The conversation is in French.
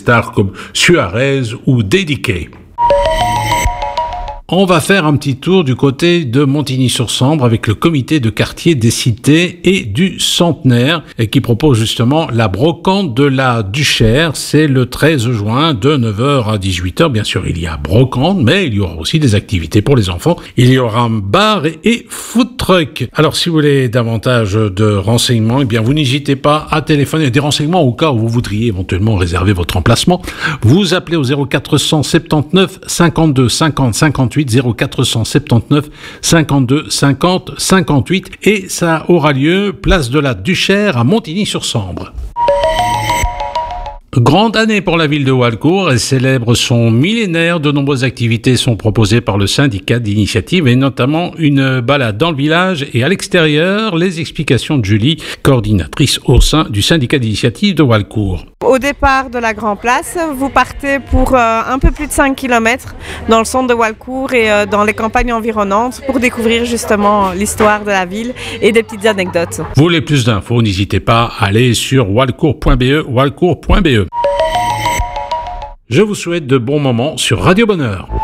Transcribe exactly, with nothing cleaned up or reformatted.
stars comme Suarez ou Dédiqué. On va faire un petit tour du côté de Montigny-sur-Sambre avec le comité de quartier des cités et du centenaire et qui propose justement la brocante de la Duchère. C'est le treize juin de neuf heures à dix-huit heures. Bien sûr, il y a brocante, mais il y aura aussi des activités pour les enfants. Il y aura un bar et, et food truck. Alors, si vous voulez davantage de renseignements, eh bien, vous n'hésitez pas à téléphoner. Des renseignements au cas où vous voudriez éventuellement réserver votre emplacement. Vous appelez au zéro quatre cent soixante-dix-neuf cinquante-deux cinquante cinquante-huit zéro quatre cent soixante-dix-neuf cinquante-deux cinquante cinquante-huit et ça aura lieu place de la Duchère à Montigny-sur-Sambre. Grande année pour la ville de Walcourt, elle célèbre son millénaire. De nombreuses activités sont proposées par le syndicat d'initiative et notamment une balade dans le village et à l'extérieur. Les explications de Julie, coordinatrice au sein du syndicat d'initiative de Walcourt. Au départ de la Grand Place, vous partez pour euh, un peu plus de cinq kilomètres dans le centre de Walcourt et euh, dans les campagnes environnantes pour découvrir justement l'histoire de la ville et des petites anecdotes. Vous voulez plus d'infos, n'hésitez pas à aller sur walcourt point b e, walcourt point b e. Je vous souhaite de bons moments sur Radio Bonheur.